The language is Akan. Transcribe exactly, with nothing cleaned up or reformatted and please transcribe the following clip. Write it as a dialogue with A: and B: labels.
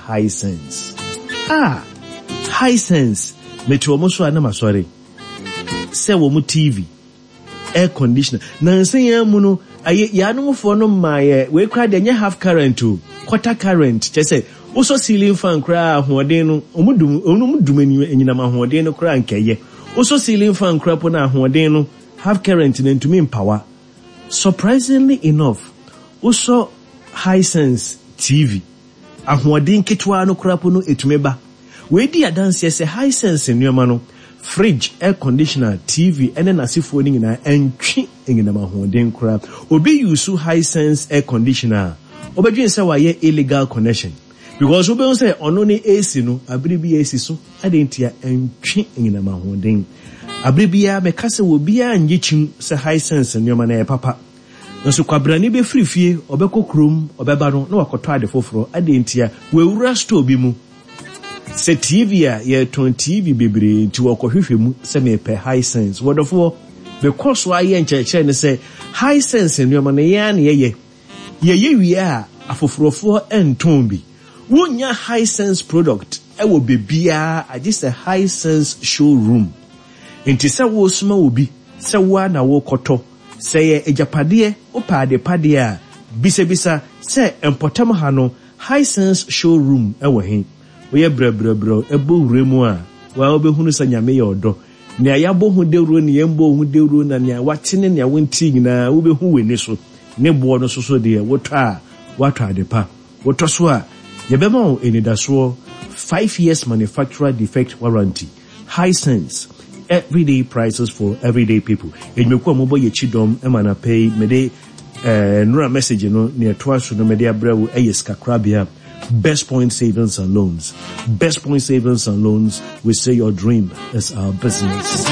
A: Hisense. Ah, Hisense. Metro Mosu Anama sorry. Say womu T V, air conditioner. Nansen ya muno aye yanu for no my we cry the half current to quarter current. Just say also ceiling fan cry ahoden no omudum omudumani enyina ma ahoden no cry nkeye. Also ceiling fan cry pona ahoden no half current and to me power. Surprisingly enough, also Hisense T V ahoden ketwa no cry no etumeba. We di adanse say Hisense nneoma no fridge, air conditioner, T V, and then asifo ni na entwi ngina ma hoden kra. Obi use Hisense air conditioner. Obedwen say why illegal connection. Because obi say ono ni A C no, abiribi A C so, adentia entwi ngina ma hoden. Abiribia me kase wo bia nyichim say Hisense nyoma na e papa. Nso kwabrani be free fie, obekọ krom, obeba no na wakoto ade foforo, adentia we wura store bi mu. Se T V ya ye ton T V bebre nti wakohwehwe mu se me pe Hisense wodofo because wa ye ncheche ne se Hisense nneoma ne ya ne ye ye ye wi a afofrofo enton bi wonya Hisense product e wo bebia agi se Hisense showroom nti se wo suma obi se wa na wo koto se ye ejapade o pade pade a bisebisa se empotam ha no Hisense showroom e wo hen we bra bra bra ebo wremu a wa obehunu sa nyame ye odo ne ayabo hu dewro ne yembo hu dewro na ne watene ne wonti nyina obehu weni so ne bo no so so de woto a wato adepa woto so a yebema o enidaso five years manufacturer defect warranty. Hisense, everyday prices for everyday people. Enmeku amobo ye chidom e mana pay me de eh nura message no ne to aso no me de abrewo eyeska krabia. Best Point Savings and Loans. Best Point Savings and Loans. We say your dream is our business.